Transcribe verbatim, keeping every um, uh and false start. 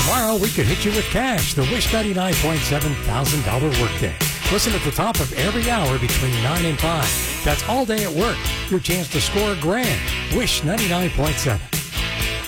Tomorrow, we could hit you with cash. The Wish ninety-nine point seven one thousand dollars workday. Listen at the top of every hour between nine and five. That's all day at work. Your chance to score a grand. Wish ninety-nine point seven.